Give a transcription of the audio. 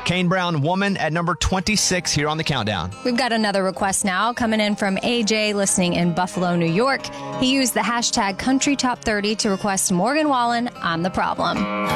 Kane Brown, Woman at number 26 here on the countdown. We've got another request now coming in from AJ, listening in Buffalo, New York. He used the hashtag Country Top 30 to request Morgan Wallen, I'm the Problem.